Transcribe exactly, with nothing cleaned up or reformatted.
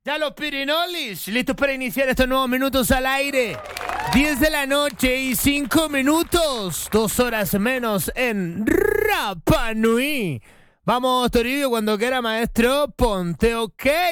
Ya los Pirinolis, listos para iniciar estos nuevos minutos al aire. diez de la noche y cinco minutos. Dos horas menos en Rapa Nui. Vamos, Toribio, cuando quiera, maestro. Ponte ok.